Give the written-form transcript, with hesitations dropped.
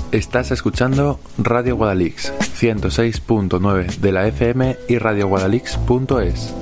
Estás escuchando Radio Guadalix 106.9 de la FM y radioguadalix.es.